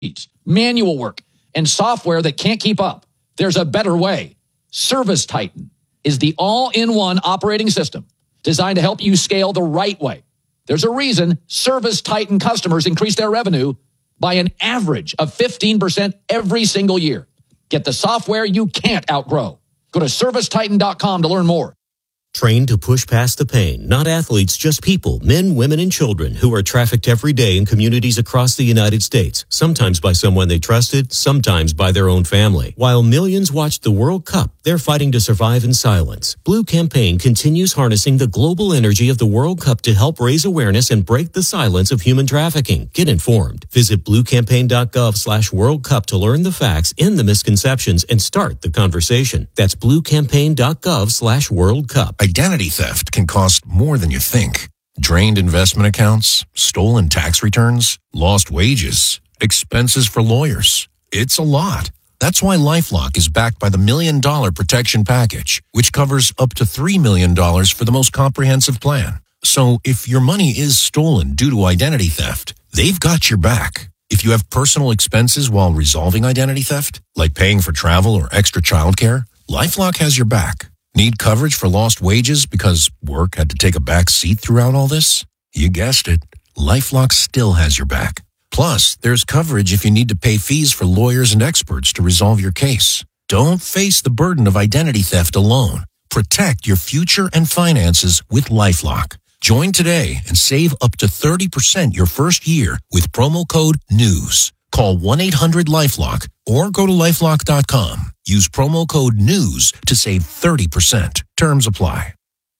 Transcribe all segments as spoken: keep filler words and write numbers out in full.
manual work, and software that can't keep up. There's a better way. ServiceTitan is the all-in-one operating system designed to help you scale the right way. There's a reason ServiceTitan customers increase their revenue by an average of fifteen percent every single year. Get the software you can't outgrow. Go to service titan dot com to learn more. Trained to push past the pain, not athletes, just people, men, women, and children who are trafficked every day in communities across the United States, sometimes by someone they trusted, sometimes by their own family. While millions watched the World Cup, they're fighting to survive in silence. Blue Campaign continues harnessing the global energy of the World Cup to help raise awareness and break the silence of human trafficking. Get informed. Visit blue campaign dot gov slash World Cup to learn the facts, end the misconceptions, and start the conversation. That's blue campaign dot gov slash World Cup. Identity theft can cost more than you think. Drained investment accounts, stolen tax returns, lost wages, expenses for lawyers. It's a lot. That's why LifeLock is backed by the Million Dollar Protection Package, which covers up to three million dollars for the most comprehensive plan. So if your money is stolen due to identity theft, they've got your back. If you have personal expenses while resolving identity theft, like paying for travel or extra childcare, LifeLock has your back. Need coverage for lost wages because work had to take a back seat throughout all this? You guessed it. LifeLock still has your back. Plus, there's coverage if you need to pay fees for lawyers and experts to resolve your case. Don't face the burden of identity theft alone. Protect your future and finances with LifeLock. Join today and save up to thirty percent your first year with promo code NEWS. Call one eight hundred LifeLock or go to lifelock dot com. Use promo code NEWS to save thirty percent. Terms apply.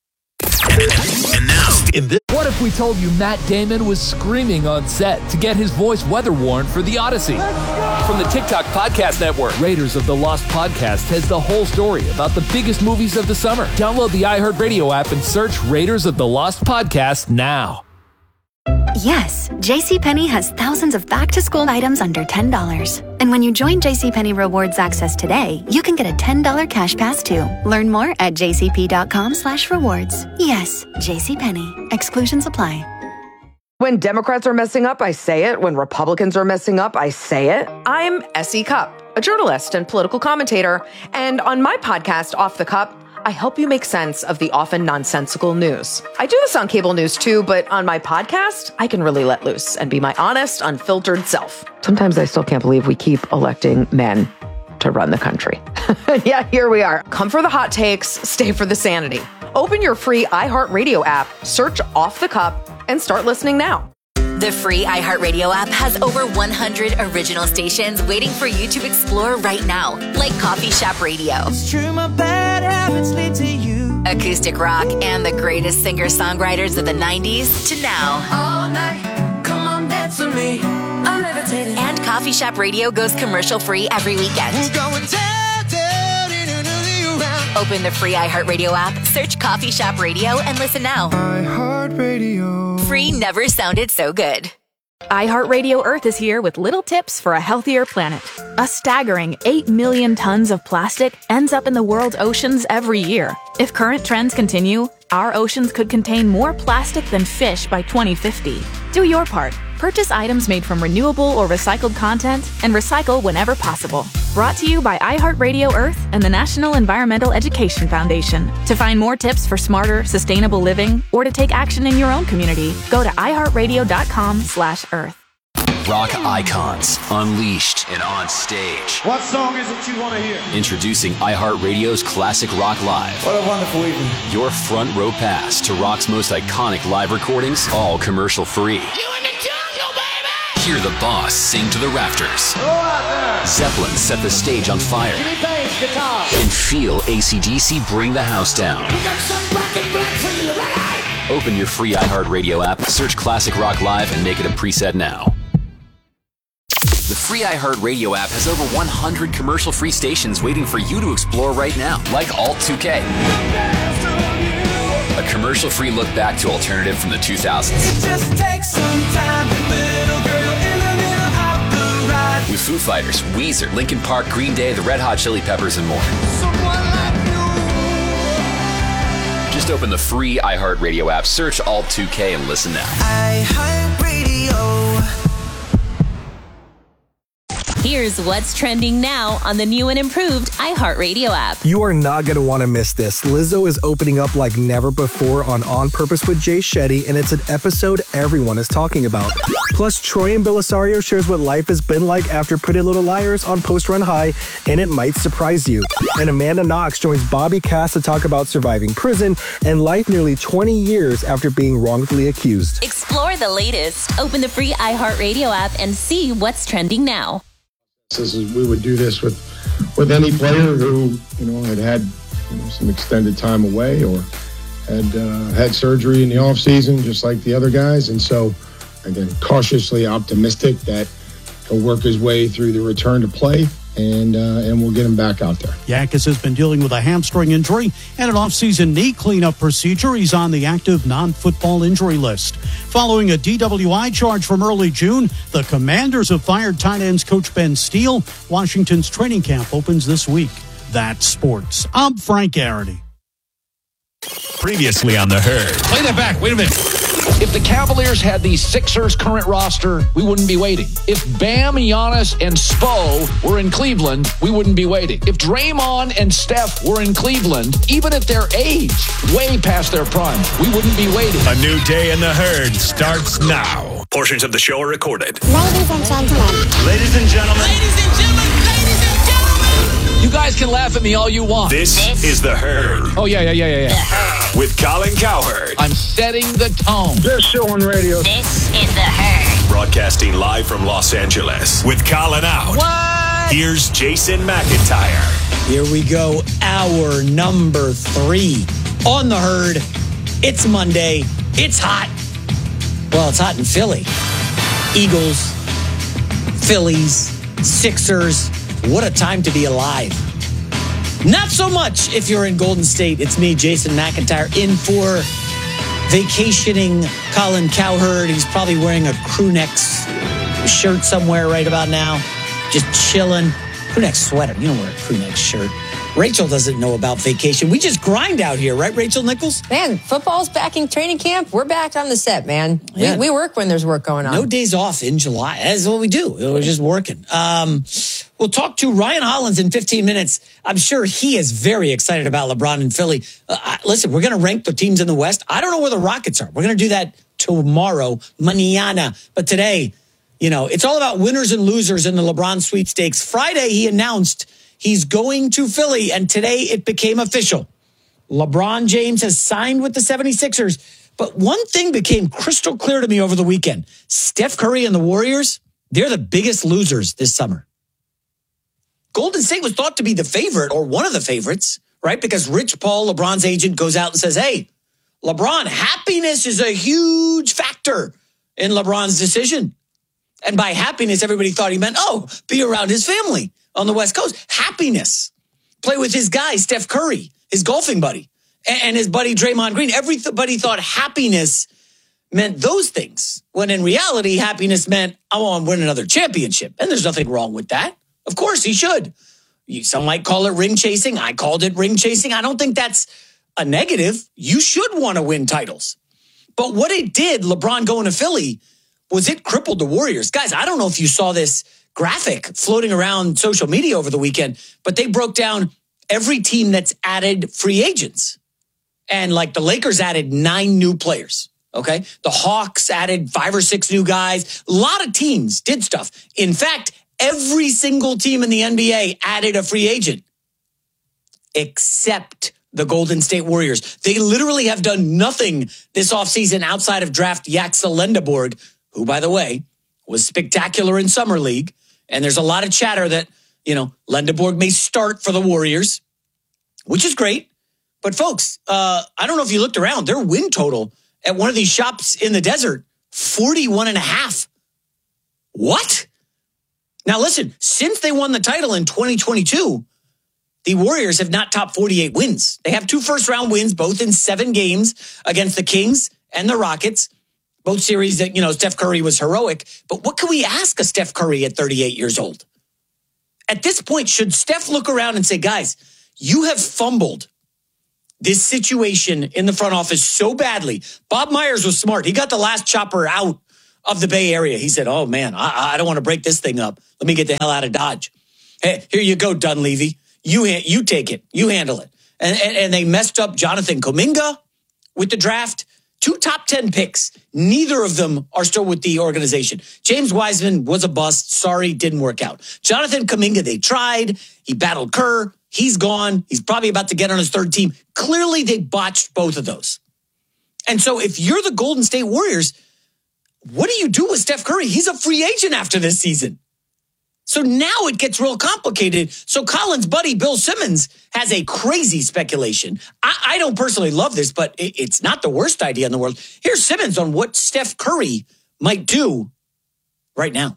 And now, in this- what if we told you Matt Damon was screaming on set to get his voice weather worn for The Odyssey? From the TikTok Podcast Network, Raiders of the Lost Podcast has the whole story about the biggest movies of the summer. Download the iHeartRadio app and search Raiders of the Lost Podcast now. Yes, JCPenney has thousands of back-to-school items under ten dollars. And when you join JCPenney Rewards Access today, you can get a ten dollars cash pass too. Learn more at jcp.com slash rewards. Yes, JCPenney. Exclusions apply. When Democrats are messing up, I say it. When Republicans are messing up, I say it. I'm Essie Cupp, a journalist and political commentator. And on my podcast, Off the Cup, I help you make sense of the often nonsensical news. I do this on cable news too, but on my podcast, I can really let loose and be my honest, unfiltered self. Sometimes I still can't believe we keep electing men to run the country. Yeah, here we are. Come for the hot takes, stay for the sanity. Open your free iHeartRadio app, search Off the Cup, and start listening now. The free iHeartRadio app has over one hundred original stations waiting for you to explore right now, like Coffee Shop Radio, it's true, my bad habits lead to you, acoustic rock, and the greatest singer-songwriters of the nineties to now. All night, come on, dance with me, I'm levitating. And Coffee Shop Radio goes commercial-free every weekend. We're going down, down, in another round. Open the free iHeartRadio app, search Coffee Shop Radio, and listen now. iHeartRadio. Free never sounded so good. iHeartRadio Earth is here with little tips for a healthier planet. A staggering eight million tons of plastic ends up in the world's oceans every year. If current trends continue, our oceans could contain more plastic than fish by twenty fifty. Do your part. Purchase items made from renewable or recycled content and recycle whenever possible. Brought to you by iHeartRadio Earth and the National Environmental Education Foundation. To find more tips for smarter, sustainable living or to take action in your own community, go to iHeartRadio.com slash Earth. Rock icons, unleashed and on stage. What song is it you want to hear? Introducing iHeartRadio's Classic Rock Live. What a wonderful evening. Your front row pass to rock's most iconic live recordings, all commercial free. You in the jungle, baby! Hear the boss sing to the rafters. Go out there! Zeppelin set the stage on fire. Jimmy Page, guitar. And feel A C D C bring the house down. We got some black and black for you tonight. Open your free iHeartRadio app, search Classic Rock Live, and make it a preset now. The free iHeartRadio app has over one hundred commercial-free stations waiting for you to explore right now, like Alt two K. A commercial-free look back to alternative from the two thousands. It just takes some time, little girl in the middle of the ride. With Foo Fighters, Weezer, Linkin Park, Green Day, the Red Hot Chili Peppers, and more. Someone like you. Just open the free iHeartRadio app, search Alt two K, and listen now. iHeartRadio. Here's what's trending now on the new and improved iHeartRadio app. You are not going to want to miss this. Lizzo is opening up like never before on On Purpose with Jay Shetty, and it's an episode everyone is talking about. Plus, Troy and Belisario shares what life has been like after Pretty Little Liars on Post Run High, and it might surprise you. And Amanda Knox joins Bobby Cass to talk about surviving prison and life nearly twenty years after being wrongfully accused. Explore the latest. Open the free iHeartRadio app and see what's trending now. This is, we would do this with with any player who, you know, had had you know, some extended time away or had uh, had surgery in the off season, just like the other guys. And so, again, cautiously optimistic that he'll work his way through the return to play, and uh, and we'll get him back out there. Yankis has been dealing with a hamstring injury and an off-season knee cleanup procedure. He's on the active non-football injury list. Following a D W I charge from early June, the Commanders have fired tight ends coach Ben Steele. Washington's training camp opens this week. That's sports. I'm Frank Garrity. Previously on The Herd. Play that back. Wait a minute. If the Cavaliers had the Sixers' current roster, we wouldn't be waiting. If Bam, Giannis, and Spo were in Cleveland, we wouldn't be waiting. If Draymond and Steph were in Cleveland, even at their age, way past their prime, we wouldn't be waiting. A new day in The Herd starts now. Portions of the show are recorded. Ladies and gentlemen. Ladies and gentlemen. Ladies and gentlemen. Ladies and gentlemen. You guys can laugh at me all you want. This, this is The Herd. Oh, yeah, yeah, yeah, yeah, yeah. With Colin Cowherd. I'm setting the tone. Best show on radio. This is The Herd. Broadcasting live from Los Angeles. With Colin out. What? Here's Jason McIntyre. Here we go. Hour number three on The Herd. It's Monday. It's hot. Well, it's hot in Philly. Eagles, Phillies, Sixers. What a time to be alive. Not so much if you're in Golden State. It's me, Jason McIntyre, in for vacationing Colin Cowherd. He's probably wearing a crew neck shirt somewhere right about now. Just chilling. Crew neck sweater. You don't wear a crew neck shirt. Rachel doesn't know about vacation. We just grind out here, right, Rachel Nichols? Man, football's back in training camp. We're back on the set, man. Yeah. We, we work when there's work going on. No days off in July. That's what we do. We're just working. Um, we'll talk to Ryan Hollins in fifteen minutes. I'm sure he is very excited about LeBron and Philly. Uh, listen, we're going to rank the teams in the West. I don't know where the Rockets are. We're going to do that tomorrow, mañana. But today, you know, it's all about winners and losers in the LeBron sweepstakes. Friday, he announced he's going to Philly, and today it became official. LeBron James has signed with the seventy-sixers, but one thing became crystal clear to me over the weekend. Steph Curry and the Warriors, they're the biggest losers this summer. Golden State was thought to be the favorite, or one of the favorites, right? Because Rich Paul, LeBron's agent, goes out and says, hey, LeBron, happiness is a huge factor in LeBron's decision. And by happiness, everybody thought he meant, oh, be around his family on the West Coast. Happiness. Play with his guy, Steph Curry, his golfing buddy, and his buddy, Draymond Green. Everybody thought happiness meant those things, when in reality, happiness meant, I want to win another championship. And there's nothing wrong with that. Of course, he should. Some might call it ring chasing. I called it ring chasing. I don't think that's a negative. You should want to win titles. But what it did, LeBron going to Philly, was it crippled the Warriors. Guys, I don't know if you saw this graphic floating around social media over the weekend, but they broke down every team that's added free agents. And like the Lakers added nine new players, okay? The Hawks added five or six new guys. A lot of teams did stuff. In fact, every single team in the N B A added a free agent, except the Golden State Warriors. They literally have done nothing this offseason outside of draft Yaxel Lendeborg, who, by the way, was spectacular in Summer League. And there's a lot of chatter that, you know, Lendeborg may start for the Warriors, which is great. But folks, uh, I don't know if you looked around, their win total at one of these shops in the desert, forty-one and a half. What? Now listen, since they won the title in twenty twenty-two, the Warriors have not topped forty-eight wins. They have two first round wins, both in seven games against the Kings and the Rockets. Both series that, you know, Steph Curry was heroic. But what can we ask of Steph Curry at thirty-eight years old? At this point, should Steph look around and say, guys, you have fumbled this situation in the front office so badly. Bob Myers was smart. He got the last chopper out of the Bay Area. He said, oh, man, I, I don't want to break this thing up. Let me get the hell out of Dodge. Hey, here you go, Dunleavy. You ha- you take it. You handle it. And, and, and they messed up Jonathan Kuminga with the draft. Two top ten picks. Neither of them are still with the organization. James Wiseman was a bust. Sorry, didn't work out. Jonathan Kuminga, they tried. He battled Kerr. He's gone. He's probably about to get on his third team. Clearly, they botched both of those. And so if you're the Golden State Warriors, what do you do with Steph Curry? He's a free agent after this season. So now it gets real complicated. So Colin's buddy, Bill Simmons, has a crazy speculation. I, I don't personally love this, but it, it's not the worst idea in the world. Here's Simmons on what Steph Curry might do right now.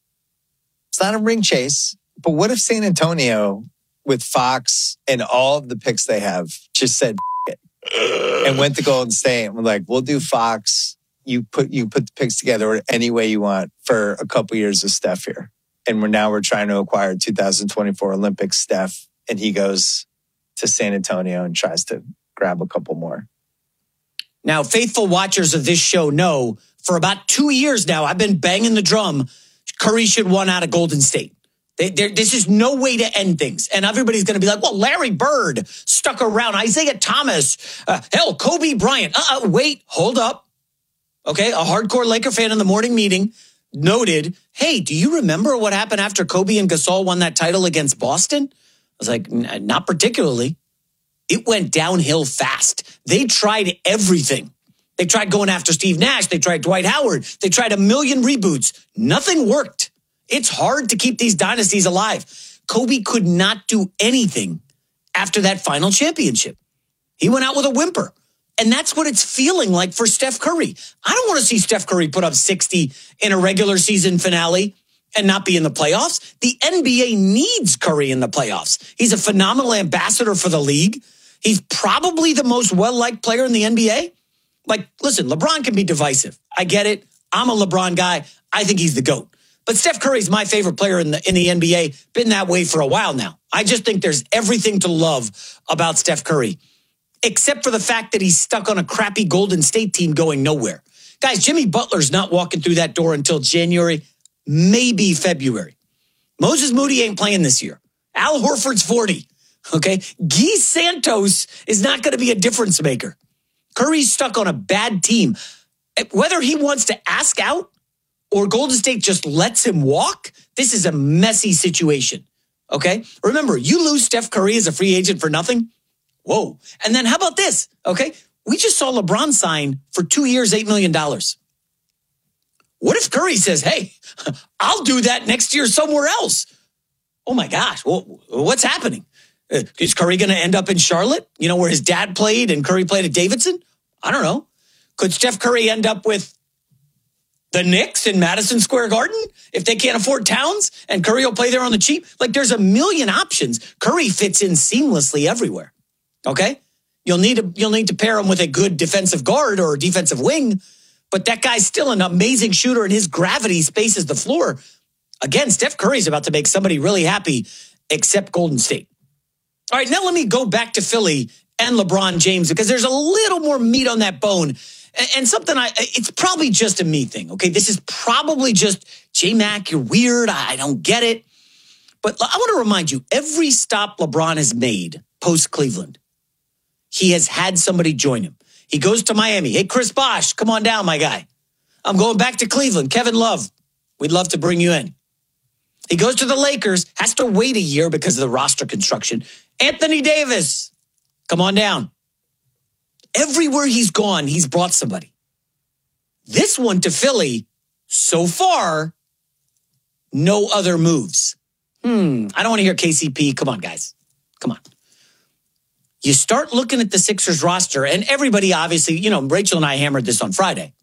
It's not a ring chase, but what if San Antonio, with Fox and all of the picks they have, just said it and went to Golden State and were like, we'll do Fox. You put you put the picks together any way you want for a couple years of Steph here. And we're now we're trying to acquire two thousand twenty-four Olympic Steph, and he goes to San Antonio and tries to grab a couple more. Now, faithful watchers of this show know for about two years now, I've been banging the drum. Curry should want out of Golden State. They, this is no way to end things. And everybody's going to be like, well, Larry Bird stuck around. Isaiah Thomas. Uh, hell, Kobe Bryant. Uh-uh, wait, hold up. Okay, a hardcore Laker fan in the morning meeting noted, hey, do you remember what happened after Kobe and Gasol won that title against Boston? I was like, not particularly. It went downhill fast. They tried everything. They tried going after Steve Nash. They tried Dwight Howard. They tried a million reboots. Nothing worked. It's hard to keep these dynasties alive. Kobe could not do anything after that final championship. He went out with a whimper. And that's what it's feeling like for Steph Curry. I don't want to see Steph Curry put up sixty in a regular season finale and not be in the playoffs. The N B A needs Curry in the playoffs. He's a phenomenal ambassador for the league. He's probably the most well-liked player in the N B A. Like, listen, LeBron can be divisive. I get it. I'm a LeBron guy. I think he's the GOAT. But Steph Curry's my favorite player in the in the N B A. Been that way for a while now. I just think there's everything to love about Steph Curry, except for the fact that he's stuck on a crappy Golden State team going nowhere. Guys, Jimmy Butler's not walking through that door until January, maybe February. Moses Moody ain't playing this year. Al Horford's forty, okay? Guy Santos is not going to be a difference maker. Curry's stuck on a bad team. Whether he wants to ask out or Golden State just lets him walk, this is a messy situation, okay? Remember, you lose Steph Curry as a free agent for nothing. Whoa. And then how about this? Okay. We just saw LeBron sign for two years, eight million dollars. What if Curry says, hey, I'll do that next year somewhere else? Oh my gosh. Well, what's happening? Is Curry going to end up in Charlotte? You know, where his dad played and Curry played at Davidson? I don't know. Could Steph Curry end up with the Knicks in Madison Square Garden if they can't afford Towns and Curry will play there on the cheap? Like, there's a million options. Curry fits in seamlessly everywhere. Okay, you'll need to you'll need to pair him with a good defensive guard or a defensive wing, but that guy's still an amazing shooter, and his gravity spaces the floor. Again, Steph Curry's about to make somebody really happy, except Golden State. All right, now let me go back to Philly and LeBron James because there's a little more meat on that bone, and, and something I it's probably just a me thing. Okay, this is probably just J-Mac. You're weird. I don't get it, but I want to remind you: every stop LeBron has made post Cleveland, he has had somebody join him. He goes to Miami. Hey, Chris Bosh, come on down, my guy. I'm going back to Cleveland. Kevin Love, we'd love to bring you in. He goes to the Lakers, has to wait a year because of the roster construction. Anthony Davis, come on down. Everywhere he's gone, he's brought somebody. This one to Philly, so far, no other moves. Hmm, I don't want to hear K C P. Come on, guys. Come on. You start looking at the Sixers roster, and everybody obviously, you know, Rachel and I hammered this on Friday.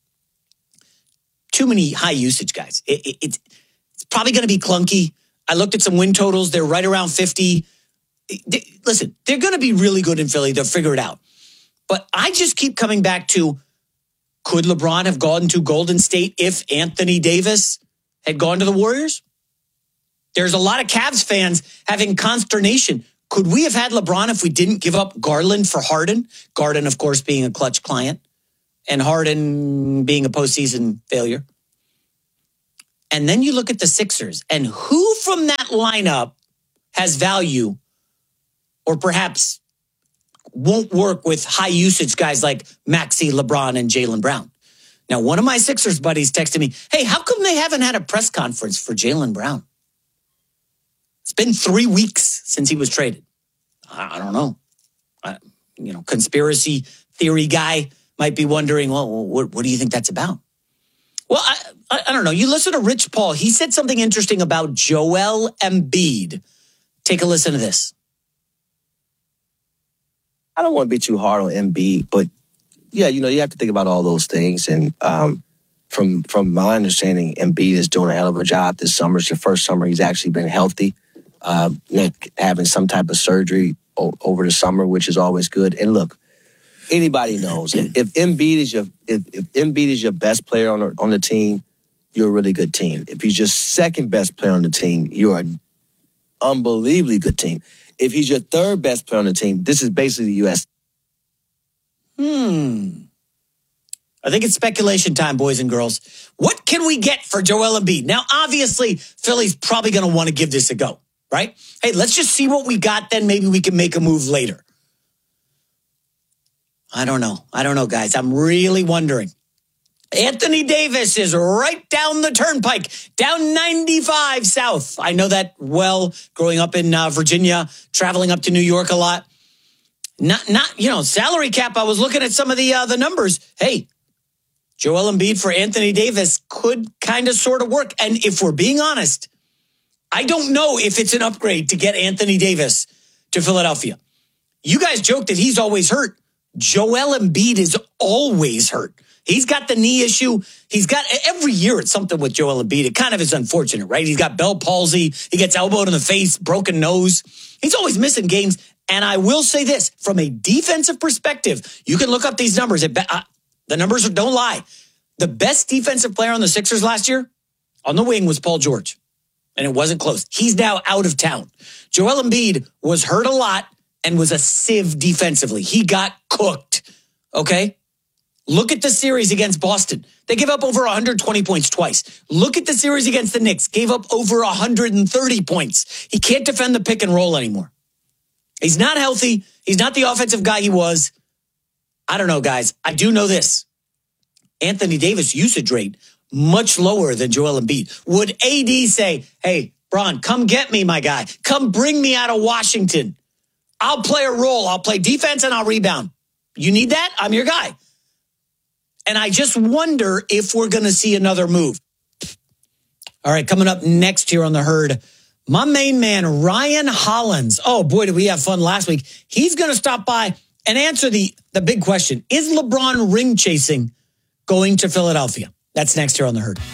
Too many high usage guys. It, it, it's, it's probably going to be clunky. I looked at some win totals. They're right around fifty. They, listen, they're going to be really good in Philly. They'll figure it out. But I just keep coming back to, could LeBron have gone to Golden State if Anthony Davis had gone to the Warriors? There's a lot of Cavs fans having consternation. Could we have had LeBron if we didn't give up Garland for Harden? Garden, of course, being a clutch client and Harden being a postseason failure. And then you look at the Sixers, and who from that lineup has value or perhaps won't work with high usage guys like Maxey, LeBron, and Jaylen Brown? Now, one of my Sixers buddies texted me, hey, how come they haven't had a press conference for Jaylen Brown? It's been three weeks since he was traded. I, I don't know. I, you know, conspiracy theory guy might be wondering, well, what, what do you think that's about? Well, I, I, I don't know. You listen to Rich Paul. He said something interesting about Joel Embiid. Take a listen to this. I don't want to be too hard on Embiid, but yeah, you know, you have to think about all those things. And um, from from my understanding, Embiid is doing a hell of a job this summer. It's the first summer he's actually been healthy, uh, having some type of surgery o- over the summer, which is always good. And look, anybody knows if, if Embiid is your if, if Embiid is your best player on the, on the team, you're a really good team. If he's your second best player on the team, you're an unbelievably good team. If he's your third best player on the team, this is basically the U S Hmm. I think it's speculation time, boys and girls. What can we get for Joel Embiid? Now, obviously, Philly's probably going to want to give this a go, right? Hey, let's just see what we got, then maybe we can make a move later. I don't know. I don't know, guys. I'm really wondering. Anthony Davis is right down the turnpike, down ninety-five south. I know that well, growing up in uh, Virginia, traveling up to New York a lot. Not, not, you know, salary cap. I was looking at some of the uh, the numbers. Hey, Joel Embiid for Anthony Davis could kind of sort of work. And if we're being honest, I don't know if it's an upgrade to get Anthony Davis to Philadelphia. You guys joke that he's always hurt. Joel Embiid is always hurt. He's got the knee issue. He's got every year it's something with Joel Embiid. It kind of is unfortunate, right? He's got Bell palsy. He gets elbowed in the face, broken nose. He's always missing games. And I will say this, from a defensive perspective, you can look up these numbers. It, uh, the numbers don't lie. The best defensive player on the Sixers last year on the wing was Paul George. And it wasn't close. He's now out of town. Joel Embiid was hurt a lot and was a sieve defensively. He got cooked, okay? Look at the series against Boston. They gave up over one hundred twenty points twice. Look at the series against the Knicks. Gave up over one hundred thirty points. He can't defend the pick and roll anymore. He's not healthy. He's not the offensive guy he was. I don't know, guys. I do know this. Anthony Davis usage rate, much lower than Joel Embiid. Would A D say, hey, Bron, come get me, my guy. Come bring me out of Washington. I'll play a role. I'll play defense and I'll rebound. You need that? I'm your guy. And I just wonder if we're going to see another move. All right, coming up next here on The Herd, my main man, Ryan Hollins. Oh, boy, did we have fun last week. He's going to stop by and answer the, the big question. Is LeBron ring chasing going to Philadelphia? That's next here on The Herd.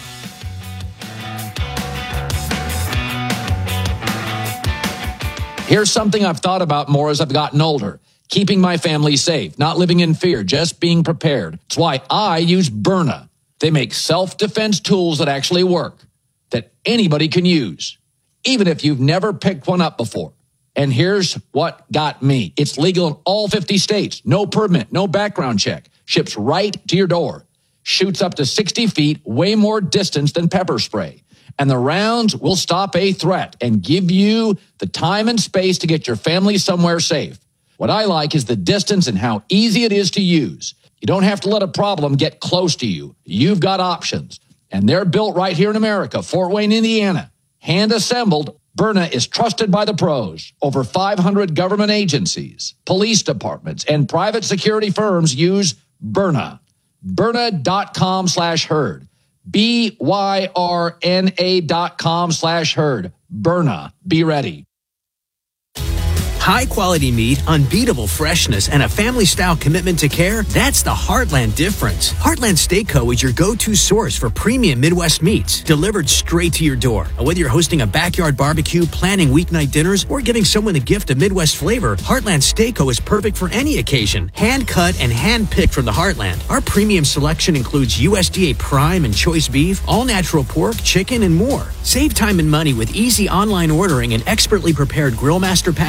Here's something I've thought about more as I've gotten older. Keeping my family safe, not living in fear, just being prepared. It's why I use Byrna. They make self-defense tools that actually work, that anybody can use, even if you've never picked one up before. And here's what got me. It's legal in all fifty states. No permit, no background check. Ships right to your door. Shoots up to sixty feet, way more distance than pepper spray. And the rounds will stop a threat and give you the time and space to get your family somewhere safe. What I like is the distance and how easy it is to use. You don't have to let a problem get close to you. You've got options. And they're built right here in America, Fort Wayne, Indiana. Hand assembled, Byrna is trusted by the pros. Over five hundred government agencies, police departments, and private security firms use Byrna. Byrna.com slash herd. B Y R N A dot com slash herd. Byrna. Be ready. High quality meat, unbeatable freshness, and a family style commitment to care. That's the Heartland difference. Heartland Steak Co. is your go-to source for premium Midwest meats delivered straight to your door. And whether you're hosting a backyard barbecue, planning weeknight dinners, or giving someone a gift of Midwest flavor, Heartland Steak Co. is perfect for any occasion. Hand cut and hand picked from the Heartland. Our premium selection includes U S D A prime and choice beef, all natural pork, chicken, and more. Save time and money with easy online ordering and expertly prepared Grill Master packages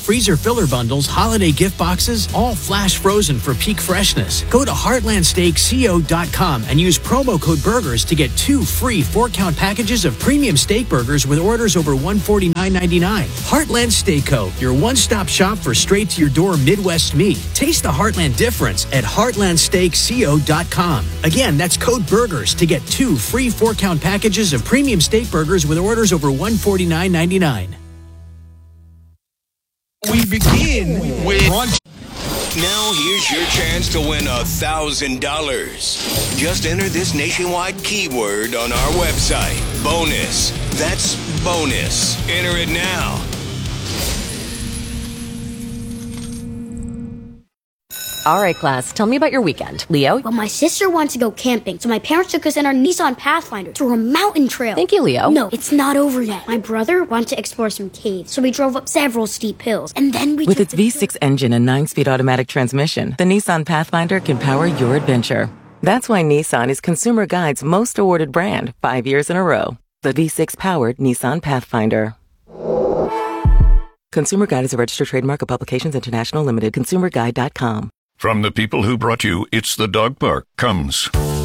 freezer filler bundles, holiday gift boxes, all flash frozen for peak freshness. Go to heartland steak co dot com and use promo code BURGERS to get two free four-count packages of premium steak burgers with orders over one hundred forty-nine ninety-nine. Heartland Steak Co., your one-stop shop for straight-to-your-door Midwest meat. Taste the Heartland difference at heartland steak co dot com. Again, that's code BURGERS to get two free four-count packages of premium steak burgers with orders over one hundred forty-nine ninety-nine. We begin with... Now here's your chance to win a thousand dollars. Just enter this nationwide keyword on our website. Bonus. That's bonus. Enter it now. All right, class, tell me about your weekend. Leo? Well, my sister wants to go camping, so my parents took us in our Nissan Pathfinder through a mountain trail. Thank you, Leo. No, it's not over yet. My brother wanted to explore some caves, so we drove up several steep hills, and then we With took its the V six engine and nine-speed automatic transmission, the Nissan Pathfinder can power your adventure. That's why Nissan is Consumer Guide's most awarded brand, five years in a row. The V six-powered Nissan Pathfinder. Consumer Guide is a registered trademark of Publications International Limited. consumer guide dot com. From the people who brought you It's the Dog Park comes